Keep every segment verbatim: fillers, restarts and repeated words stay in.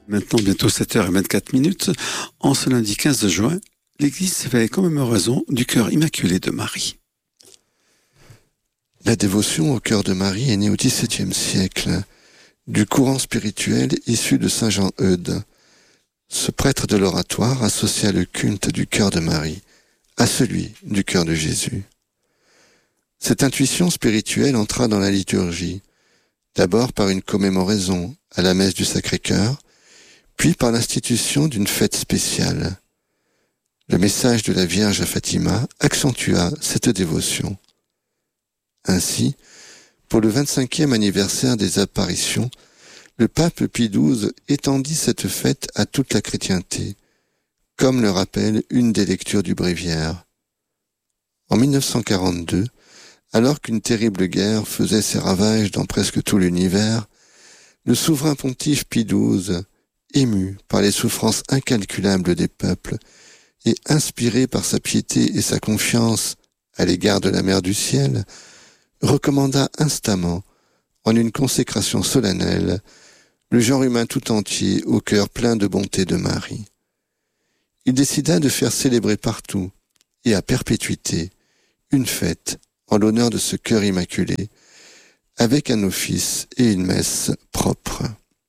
Maintenant, bientôt sept heures vingt-quatre minutes, en ce lundi quinze juin, l'Église fait commémoration du cœur immaculé de Marie. La dévotion au cœur de Marie est née au dix-septième siècle, du courant spirituel issu de saint Jean Eudes. Ce prêtre de l'oratoire associa le culte du cœur de Marie à celui du cœur de Jésus. Cette intuition spirituelle entra dans la liturgie, d'abord par une commémoraison à la messe du Sacré-Cœur, puis par l'institution d'une fête spéciale. Le message de la Vierge à Fatima accentua cette dévotion. Ainsi, pour le vingt-cinquième anniversaire des apparitions, le pape Pie douze étendit cette fête à toute la chrétienté, comme le rappelle une des lectures du bréviaire. En mille neuf cent quarante-deux, alors qu'une terrible guerre faisait ses ravages dans presque tout l'univers, le souverain pontife Pie douze, ému par les souffrances incalculables des peuples et inspiré par sa piété et sa confiance à l'égard de la Mère du Ciel, recommanda instamment, en une consécration solennelle, le genre humain tout entier au cœur plein de bonté de Marie. Il décida de faire célébrer partout, et à perpétuité, une fête en l'honneur de ce cœur immaculé, avec un office et une messe propres.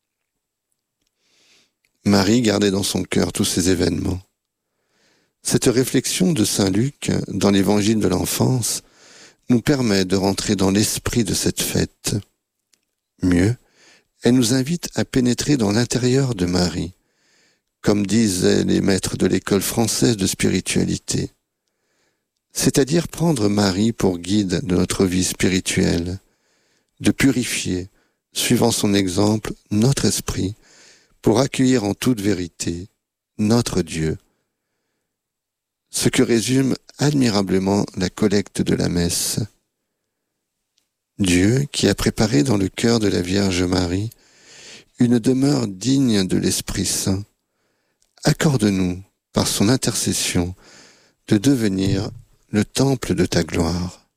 Marie gardait dans son cœur tous ces événements. Cette réflexion de saint Luc dans l'évangile de l'enfance nous permet de rentrer dans l'esprit de cette fête. Mieux, elle nous invite à pénétrer dans l'intérieur de Marie, comme disaient les maîtres de l'école française de spiritualité. C'est-à-dire prendre Marie pour guide de notre vie spirituelle, de purifier, suivant son exemple, notre esprit, pour accueillir en toute vérité notre Dieu. Ce que résume admirablement la collecte de la messe. Dieu qui a préparé dans le cœur de la Vierge Marie une demeure digne de l'Esprit Saint, accorde-nous, par son intercession, de devenir le temple de ta gloire.